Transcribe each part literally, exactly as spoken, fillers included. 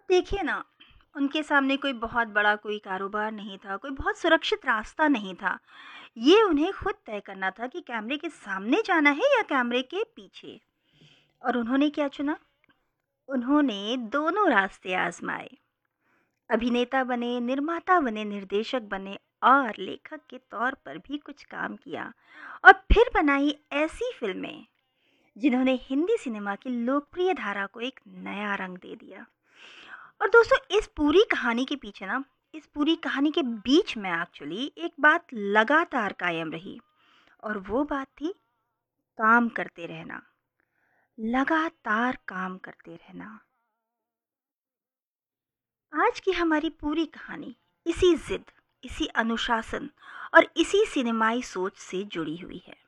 अब देखिए ना, उनके सामने कोई बहुत बड़ा कोई कारोबार नहीं था, कोई बहुत सुरक्षित रास्ता नहीं था। ये उन्हें खुद तय करना था कि कैमरे के सामने जाना है या कैमरे के पीछे। और उन्होंने क्या चुना? उन्होंने दोनों रास्ते आज़माए। अभिनेता बने, निर्माता बने, निर्देशक बने और लेखक के तौर पर भी कुछ काम किया। और फिर बनाई ऐसी फ़िल्में जिन्होंने हिंदी सिनेमा की लोकप्रिय धारा को एक नया रंग दे दिया। और दोस्तों, इस पूरी कहानी के पीछे ना, इस पूरी कहानी के बीच में एक्चुअली एक बात लगातार कायम रही। और वो बात थी काम करते रहना, लगातार काम करते रहना। आज की हमारी पूरी कहानी इसी जिद, इसी अनुशासन और इसी सिनेमाई सोच से जुड़ी हुई है।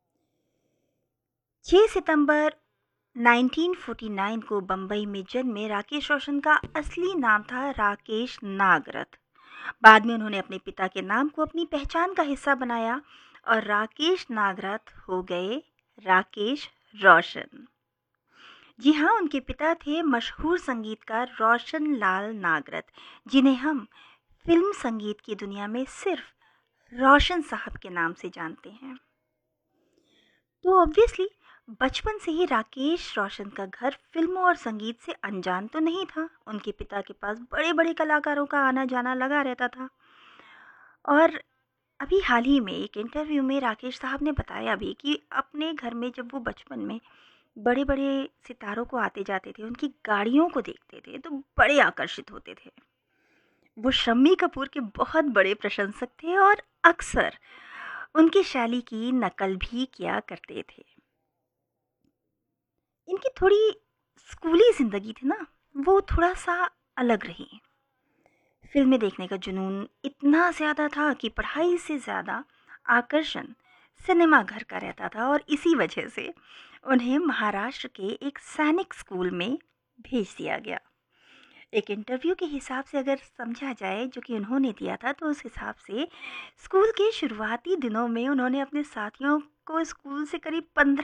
छह सितंबर उन्नीस सौ उनचास को बंबई में जन्मे राकेश रोशन का असली नाम था राकेश नागरथ। बाद में उन्होंने अपने पिता के नाम को अपनी पहचान का हिस्सा बनाया और राकेश नागरथ हो गए राकेश रोशन। जी हाँ, उनके पिता थे मशहूर संगीतकार रोशन लाल नागरथ, जिन्हें हम फिल्म संगीत की दुनिया में सिर्फ रोशन साहब के नाम से जानते हैं। तो ऑब्वियसली बचपन से ही राकेश रोशन का घर फिल्मों और संगीत से अनजान तो नहीं था। उनके पिता के पास बड़े बड़े कलाकारों का आना जाना लगा रहता था। और अभी हाल ही में एक इंटरव्यू में राकेश साहब ने बताया भी कि अपने घर में जब वो बचपन में बड़े बड़े सितारों को आते जाते थे, उनकी गाड़ियों को देखते थे, तो बड़े आकर्षित होते थे। वो शम्मी कपूर के बहुत बड़े प्रशंसक थे और अक्सर उनकी शैली की नकल भी किया करते थे। इनकी थोड़ी स्कूली ज़िंदगी थी ना, वो थोड़ा-सा अलग रही। फ़िल्में देखने का जुनून इतना ज़्यादा था कि पढ़ाई से ज़्यादा आकर्षण सिनेमा घर का रहता था और इसी वजह से उन्हें महाराष्ट्र के एक सैनिक स्कूल में भेज दिया गया। एक इंटरव्यू के हिसाब से अगर समझा जाए जो कि उन्होंने दिया था, तो उस हिसाब से स्कूल के शुरुआती दिनों में उन्होंने अपने साथियों को स्कूल से करीब पंद्रह